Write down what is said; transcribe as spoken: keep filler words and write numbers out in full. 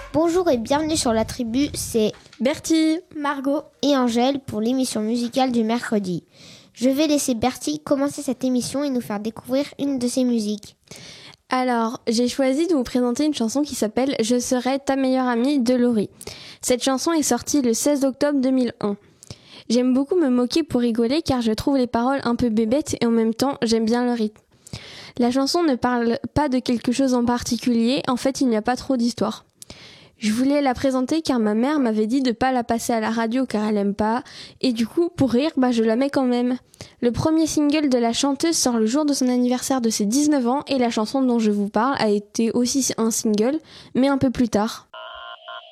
Bonjour et bienvenue sur la tribu, c'est Bertie, Margot et Angèle pour l'émission musicale du mercredi. Je vais laisser Bertie commencer cette émission et nous faire découvrir une de ses musiques. Alors, j'ai choisi de vous présenter une chanson qui s'appelle « Je serai ta meilleure amie » de Laurie. Cette chanson est sortie le seize octobre deux mille un. J'aime beaucoup me moquer pour rigoler car je trouve les paroles un peu bébêtes et en même temps, j'aime bien le rythme. La chanson ne parle pas de quelque chose en particulier, en fait, il n'y a pas trop d'histoire. Je voulais la présenter car ma mère m'avait dit de pas la passer à la radio car elle aime pas, et du coup, pour rire, bah je la mets quand même. Le premier single de la chanteuse sort le jour de son anniversaire de ses dix-neuf ans et la chanson dont je vous parle a été aussi un single, mais un peu plus tard.